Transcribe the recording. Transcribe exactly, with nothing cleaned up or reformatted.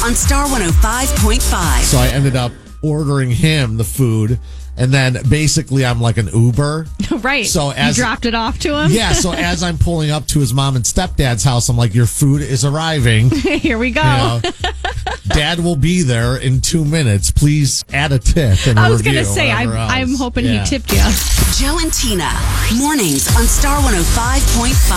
on Star one oh five point five. So I ended up ordering him the food. And then basically I'm like an Uber. Right. So as you dropped it off to him? Yeah. So as I'm pulling up to his mom and stepdad's house, I'm like, your food is arriving. Here we go. You know, Dad will be there in two minutes. Please add a tip. And I was going to say, I'm, I'm hoping yeah. he tipped you. Joe and Tina, mornings on Star one oh five point five.